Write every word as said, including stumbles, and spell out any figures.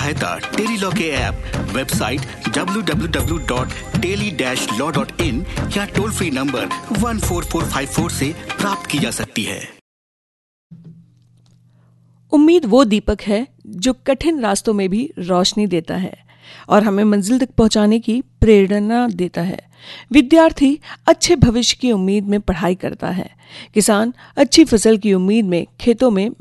सहायता tele law के app, website W W W dot tele dash law dot in या toll free number one four four five four से प्राप्त की जा सकती है। उम्मीद वो दीपक है जो कठिन रास्तों में भी रोशनी देता है और हमें मंजिल तक पहुंचाने की प्रेरणा देता है। विद्यार्थी अच्छे भविष्य की उम्मीद में पढ़ाई करता है। किसान अच्छी फसल की उम्मीद में खेतों में